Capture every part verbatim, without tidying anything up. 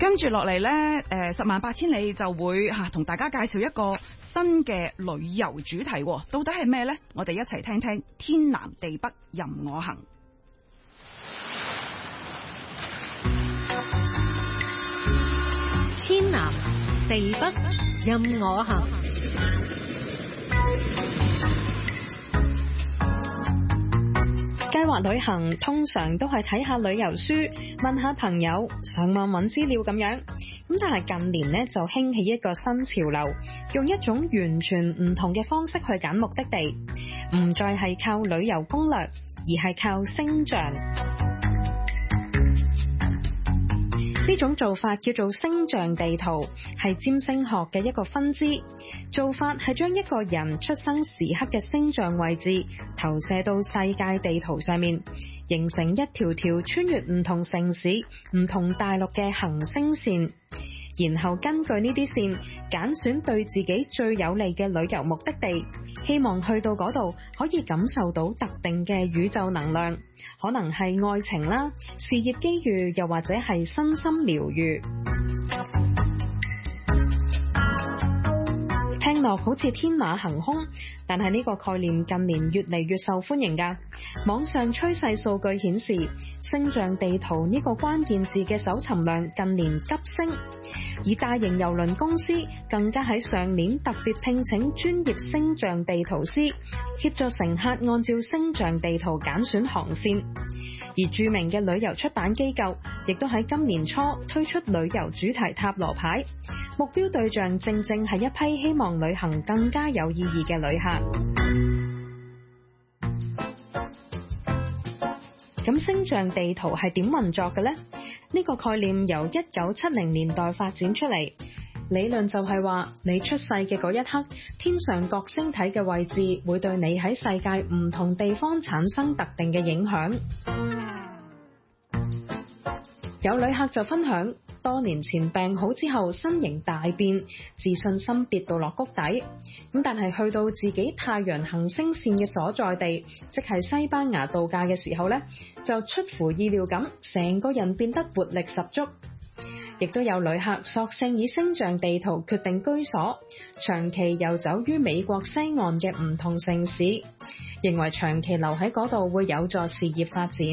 跟住落嚟呢，誒十萬八千里就會嚇同大家介紹一個新嘅旅遊主題，到底係咩呢？我哋一齊聽聽天南地北任我行。 天南地北任我行。計劃旅行通常都係睇下旅遊書，問下朋友，上網揾資料咁樣。咁但係近年呢，就興起一個新潮流，用一種完全唔同嘅方式去揀目的地，唔再係靠旅遊攻略，而係靠星象。呢種做法叫做星象地圖，係占星學嘅一個分支。做法係將一個人出生時刻嘅星象位置投射到世界地圖上面，形成一條條穿越唔同城市、唔同大陸嘅行星線，然後根據呢啲線揀選對自己最有利嘅旅遊目的地，希望去到嗰度可以感受到特定嘅宇宙能量，可能係愛情啦、事業機遇，又或者係身心療癒。聽落好似天馬行空，但係呢個概念近年越嚟越受歡迎㗎。網上趨勢數據顯示，星象地圖呢個關鍵字嘅搜尋量近年急升，而大型郵輪公司更加喺上年特別聘請專業星象地圖師，協助乘客按照星象地圖揀選航線。而著名嘅旅遊出版機構亦都喺今年初推出旅遊主題塔羅牌，目標對象正正係一批希望旅行更加有意義嘅旅客。咁星象地圖係點運作嘅呢？呢個概念由一九七零年代發展出嚟，理論就係話你出世嘅嗰一刻，天上各星體嘅位置會對你喺世界唔同地方產生特定嘅影響。有旅客就分享，多年前病好之後身形大變，自信心跌到落谷底。咁但係去到自己太陽行星線嘅所在地，即係西班牙度假嘅時候呢，就出乎意料咁，成個人變得活力十足。亦都有旅客索性以星象地圖決定居所，長期遊走於美國西岸嘅唔同城市，認為長期留喺嗰度會有助事業發展。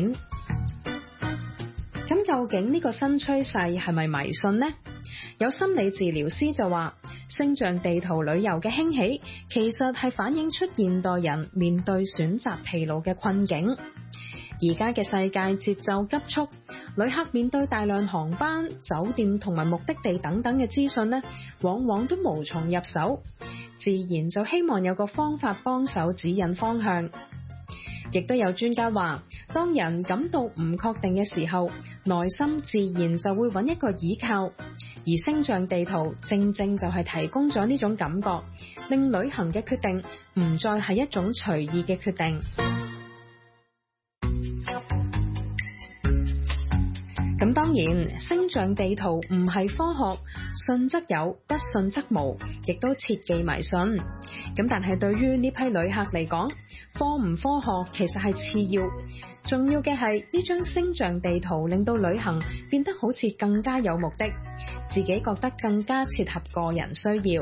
咁究竟呢個新趨勢係咪迷信呢？有心理治療師就話，星象地圖旅遊嘅興起，其實係反映出現代人面對選擇疲勞嘅困境。而家嘅世界節奏急速，旅客面對大量航班、酒店同埋目的地等等嘅資訊呢，往往都無從入手，自然就希望有個方法幫手指引方向。亦都有專家話，當人感到唔確定嘅時候，內心自然就會揾一個依靠，而星象地圖正正就係提供咗呢種感覺，令旅行嘅決定唔再係一種隨意嘅決定。咁當然，星象地圖唔係科學，信則有，不信則無，亦都切忌迷信。咁但係對於呢批旅客嚟講，科唔科學其實係次要，重要嘅係呢張星象地圖令到旅行變得好似更加有目的，自己覺得更加切合個人需要。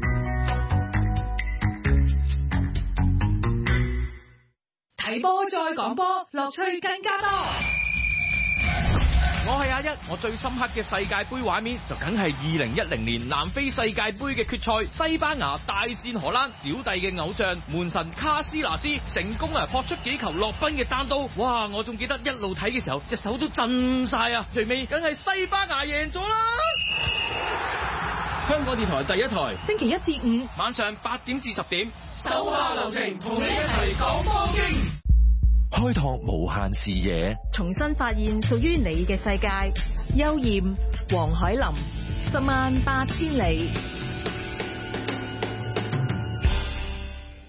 睇波再講波，樂趣更加多。 我係阿一，我最深刻嘅世界盃畫面就梗係二零一零年南非世界盃嘅決賽，西班牙大戰荷蘭，小弟嘅偶像門神卡斯拿斯成功啊撲出幾球落分嘅單刀，哇！我仲記得一路睇嘅時候，隻手都震晒啊！最尾梗係西班牙贏咗啦！香港電台第一台， 星期一至五晚上八點至十點， 手下留情，同你一齊講波經。 開拓無限視野， 重新發現屬於你嘅世界。邱艷、黃海林，十萬八千里。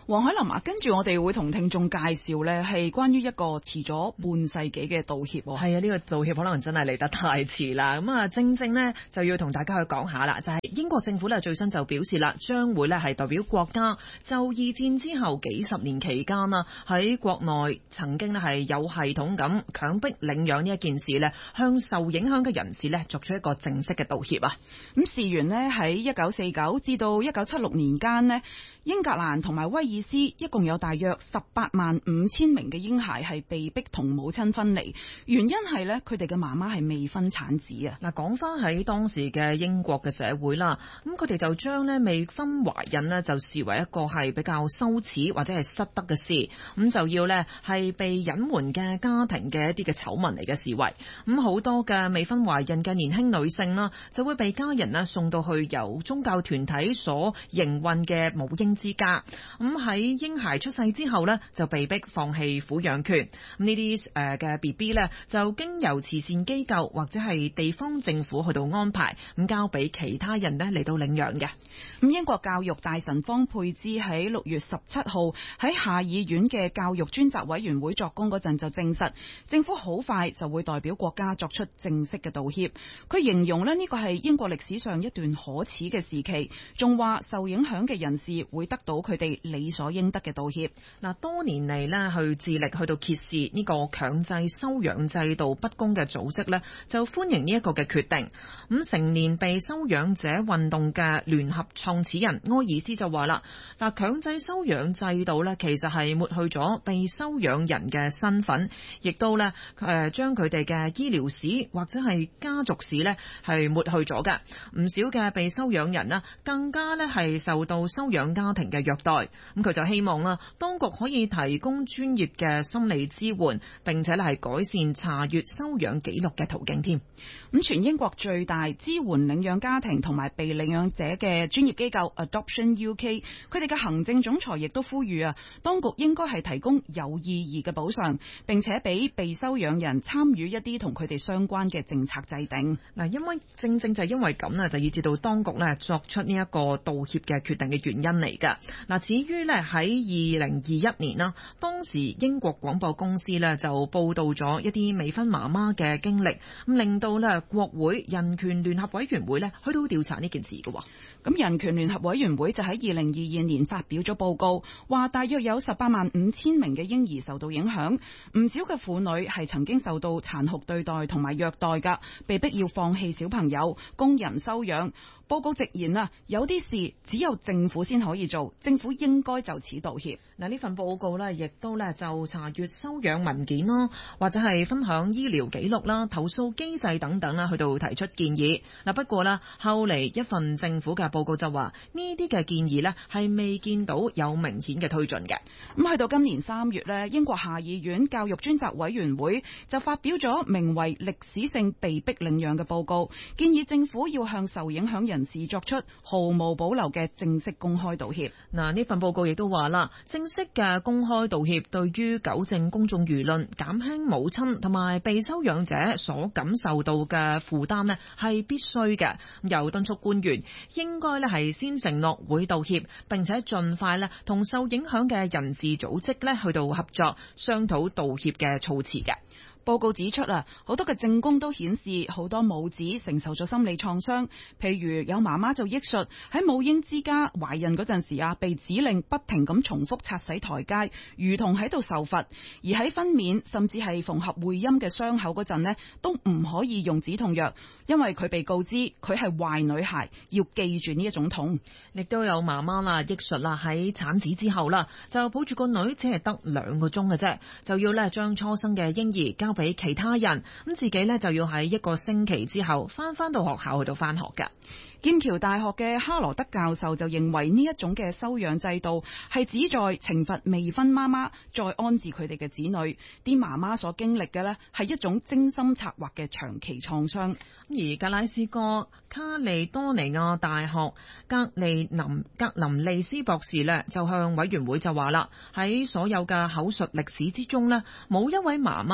黃海林啊，跟住我哋會同聽眾介紹呢，係關於一個遲咗半世紀嘅道歉。 係啊，呢個道歉可能真係嚟得太遲啦。咁啊，正正呢，就要同大家去講下啦，就係英國政府呢，最新就表示啦，將會呢係代表國家就二戰之後幾十年期間啦，喺國內曾經呢係有系統咁強迫領養呢一件事呢，向受影響嘅人士呢作出一個正式嘅道歉啊。 咁事源呢，喺一九四九至到一九七六年間呢，英格蘭同埋威爾斯一共有大約十八萬五千名嘅嬰孩係被逼同母親分離，原因係咧佢哋嘅媽媽係未婚產子啊。 嗱，講翻喺當時嘅英國嘅社會啦，咁佢哋就將咧未婚懷孕呢就視為一個係比較羞恥或者係失德嘅事，咁就要咧係被隱瞞嘅家庭嘅一啲嘅醜聞嚟嘅視為，咁好多嘅未婚懷孕嘅年輕女性啦，就會被家人呢送到去由宗教團體所營運嘅母嬰之家，咁喺嬰孩出世之後呢，就被逼放棄撫養權，咁呢啲誒嘅 B B 呢，就經由慈善機構或者係地方政府去到安排，咁交俾其他人呢嚟到領養嘅。 咁英國教育大臣方佩茲喺六月十七號喺下議院嘅教育專責委員會作供嗰陣就證實，政府好快就會代表國家作出正式嘅道歉。佢形容呢，呢個係英國歷史上一段可恥嘅時期，仲話受影響嘅人士會得到佢哋理所應得嘅道歉。 嗱，多年嚟呢，去致力去到揭示呢個強制收養制度不公嘅組織呢，就歡迎呢一個嘅決定。咁成年被收養者運動嘅聯合創始人埃爾斯就話啦，嗱，強制收養制度呢，其實係抹去咗被收養人嘅身份，亦都呢誒將佢哋嘅醫療史或者係家族史呢係抹去咗嘅。唔少嘅被收養人呢，更加呢係受到收養家庭嘅虐待。咁佢就希望啦，當局可以提供專業嘅心理支援，並且咧係改善查閱收養記錄嘅途徑添。 咁全英國最大支援領養家庭同埋被領養者嘅專業機構 Adoption U K， 佢哋嘅行政總裁亦都呼籲啊，當局應該係提供有意義嘅補償，並且俾被收養人參與一啲同佢哋相關嘅政策制定。 嗱，因為正正就係因為咁啦，就以至到當局咧作出呢一個道歉嘅決定嘅原因嚟㗎。嗱，至於咧喺二零二一年啦，當時英國廣播公司咧就報道咗一啲未婚媽媽嘅經歷，咁令到咧國會人權聯合委員會咧去到調查呢件事嘅。 咁人權聯合委員會就喺二零二二年發表咗報告，話大約有十八萬五千名嘅嬰兒受到影響，唔少嘅婦女係曾經受到殘酷對待同埋虐待㗎，被逼要放棄小朋友，供人收養。報告直言啊，有啲事只有政府先可以做，政府應該就此道歉。 嗱，呢份報告呢，亦都咧就查閱收養文件啦，或者係分享醫療記錄啦、投訴機制等等啦，去到提出建議。嗱，不過呢，後嚟一份政府嘅報告就話呢啲嘅建議呢係未見到有明顯嘅推進嘅。 咁去到今年三月呢，英國下議院教育專責委員會就發表咗名為歷史性被逼領養嘅報告，建議政府要向受影響人士作出毫無保留嘅正式公開道歉。 嗱，呢份報告亦都話啦，正式嘅公開道歉對於糾正公眾輿論、減輕母親同埋被收養者所感受到嘅負擔呢係必須嘅。又敦促官員應該咧係先承諾會道歉，並且盡快咧同受影響嘅人士組織咧去到合作商討道歉嘅措辭嘅。 報告指出啊，好多嘅證供都顯示好多母子承受咗心理創傷，譬如有媽媽就憶述喺母嬰之家懷孕嗰陣時啊，被指令不停咁重複擦洗台階，如同喺度受罰；而喺分娩甚至係縫合會陰嘅傷口嗰陣呢，都唔可以用止痛藥，因為佢被告知佢係壞女孩，要記住呢一種痛。 亦都有媽媽啦憶述啦，喺產子之後啦，就抱住個女只係得兩個鐘嘅啫，就要咧將初生嘅嬰兒交俾其他人，咁自己咧就要喺一個星期之後翻翻到學校去到翻學㗎。 劍橋大學嘅哈羅德教授就認為呢一種嘅收養制度係旨在懲罰未婚媽媽，再安置佢哋嘅子女。啲媽媽所經歷嘅呢係一種精心策劃嘅長期創傷。 而格拉斯哥卡利多尼亞大學格利林格林利斯博士呢就向委員會就話啦，喺所有嘅口述歷史之中呢，冇一位媽媽呢覺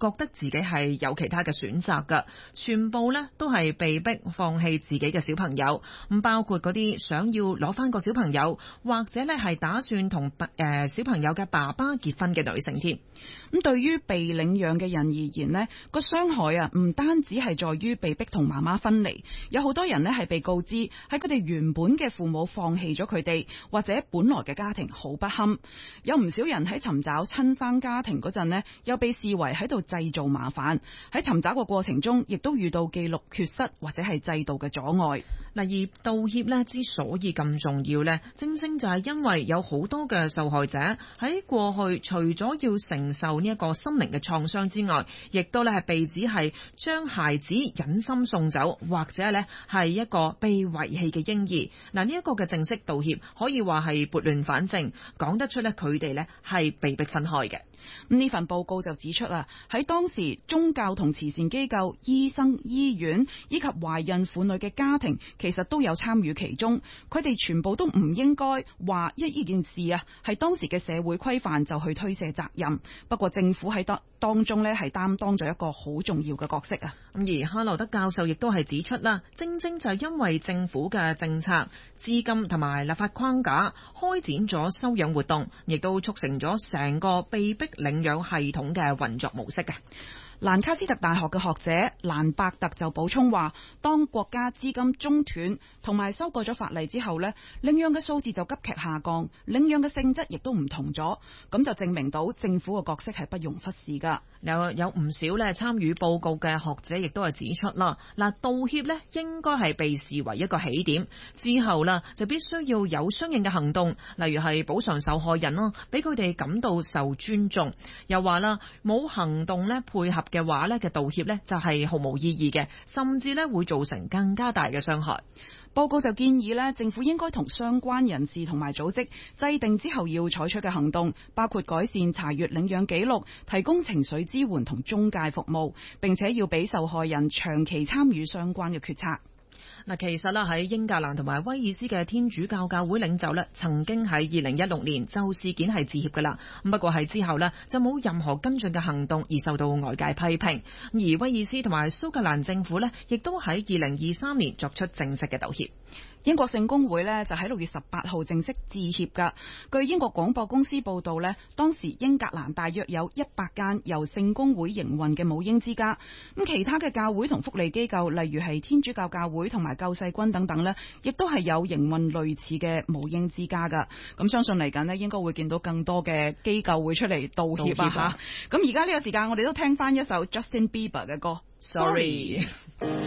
覺得自己係有其他嘅選擇㗎，全部呢都係被逼放棄自己嘅小朋友，咁包括嗰啲想要攞翻個小朋友，或者呢係打算同誒小朋友嘅爸爸結婚嘅女性添。 咁對於被領養嘅人而言呢，個傷害啊唔單止係在於被逼同媽媽分離，有好多人呢係被告知喺佢哋原本嘅父母放棄咗佢哋，或者本來嘅家庭好不堪。有唔少人喺尋找親生家庭嗰陣呢，又被視為喺度製造麻煩。喺尋找個過程中，亦都遇到記錄缺失或者係制度嘅阻礙。 嗱，而道歉呢之所以咁重要呢，正正就係因為有好多嘅受害者喺過去除咗要承受呢一個心靈嘅創傷之外，亦都咧係被指係將孩子忍心送走，或者咧係一個被遺棄嘅嬰兒。嗱，呢一個嘅正式道歉可以話係撥亂反正，講得出咧佢哋咧係被逼分開嘅。 咁呢份報告就指出啊，喺當時宗教同慈善機構、醫生、醫院以及懷孕婦女嘅家庭，其實都有參與其中。佢哋全部都唔應該話一呢件事啊，係當時嘅社會規範就去推卸責任。不過政府喺當當中呢係擔當咗一個好重要嘅角色啊。 咁而哈羅德教授亦都係指出啦，正正就係因為政府嘅政策、資金同埋立法框架，開展咗收養活動，亦都促成咗成個被逼領養系統嘅運作模式嘅。 蘭卡斯特大學嘅學者蘭伯特就補充話，當國家資金中斷同埋修改咗法例之後呢，領養嘅數字就急劇下降，領養嘅性質亦都唔同咗，咁就證明到政府嘅角色係不容忽視噶。 有有唔少咧參與報告嘅學者亦都係指出啦，嗱，道歉咧應該係被視為一個起點，之後啦就必須要有相應嘅行動，例如係補償受害人啦，俾佢哋感到受尊重。又話啦，冇行動咧配合嘅話咧嘅道歉咧就係毫無意義嘅，甚至咧會造成更加大嘅傷害。 報告就建議咧，政府應該同相關人士同埋組織制定之後要採取嘅行動，包括改善查閱領養記錄、提供情緒支援同中介服務，並且要俾受害人長期參與相關嘅決策。 嗱，其實啦喺英格蘭同埋威爾斯嘅天主教教會領袖咧，曾經喺二零一六年就事件係致歉噶啦。咁不過係之後咧就冇任何跟進嘅行動，而受到外界批評。而威爾斯同埋蘇格蘭政府咧，亦都喺二零二三年作出正式嘅道歉。 英國聖公會呢就喺六月十八號正式致歉噶。據英國廣播公司報道呢，當時英格蘭大約有一百間由聖公會營運嘅母嬰之家，咁其他嘅教會同福利機構，例如係天主教教會同埋救世軍等等呢，亦都係有營運類似嘅母嬰之家噶。咁相信嚟緊呢，應該會見到更多嘅機構會出嚟道歉啊吓。咁而家呢個時間，我哋都聽翻一首 Justin Bieber 嘅歌 Sorry。